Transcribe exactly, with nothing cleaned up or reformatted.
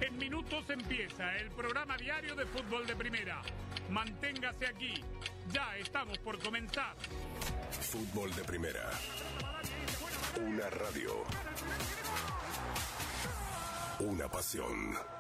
En minutos empieza el programa diario de fútbol de primera. Manténgase aquí. Ya estamos por comenzar. Fútbol de primera. Una radio. Una pasión.